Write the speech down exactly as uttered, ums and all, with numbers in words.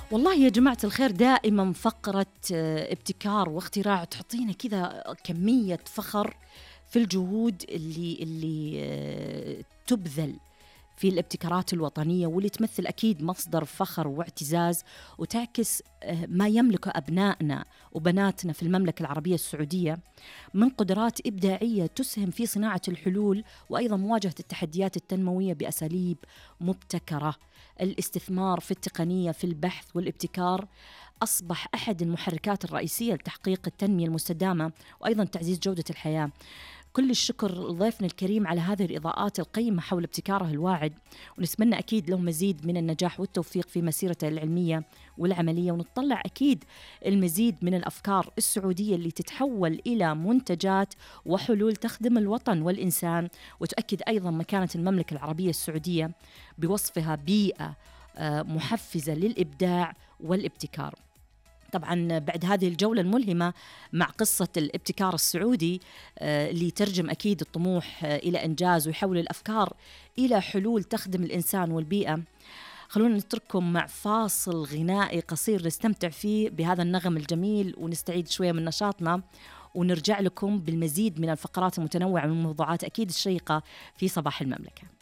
والله يا جماعة الخير، دائما فقرة آه، ابتكار واختراع تعطينا كذا كمية فخر في الجهود اللي اللي آه، تبذل في الابتكارات الوطنية، واللي تمثل أكيد مصدر فخر واعتزاز، وتعكس آه، ما يملكه أبنائنا وبناتنا في المملكة العربية السعودية من قدرات إبداعية تسهم في صناعة الحلول، وأيضا مواجهة التحديات التنموية بأساليب مبتكرة. الاستثمار في التقنية في البحث والابتكار أصبح أحد المحركات الرئيسية لتحقيق التنمية المستدامة وأيضا تعزيز جودة الحياة. كل الشكر لضيفنا الكريم على هذه الإضاءات القيمة حول ابتكاره الواعد، ونتمنى أكيد له مزيد من النجاح والتوفيق في مسيرته العلمية والعملية، ونطلع أكيد المزيد من الأفكار السعودية اللي تتحول إلى منتجات وحلول تخدم الوطن والإنسان، وتؤكد أيضا مكانة المملكة العربية السعودية بوصفها بيئة آه، محفزة للإبداع والابتكار. طبعا بعد هذه الجولة الملهمة مع قصة الابتكار السعودي آه، اللي يترجم أكيد الطموح آه، إلى إنجاز ويحول الأفكار إلى حلول تخدم الإنسان والبيئة، خلونا نترككم مع فاصل غنائي قصير نستمتع فيه بهذا النغم الجميل ونستعيد شوية من نشاطنا، ونرجع لكم بالمزيد من الفقرات المتنوعة والموضوعات أكيد الشيقة في صباح المملكة.